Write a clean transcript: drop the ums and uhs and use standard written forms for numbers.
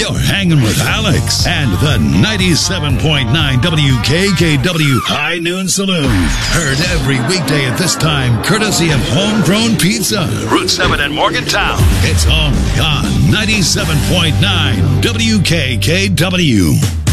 You're hanging with Alex and the 97.9 WKKW High Noon Saloon. Heard every weekday at this time, courtesy of Homegrown Pizza. Route 7 in Morgantown. It's only on 97.9 WKKW.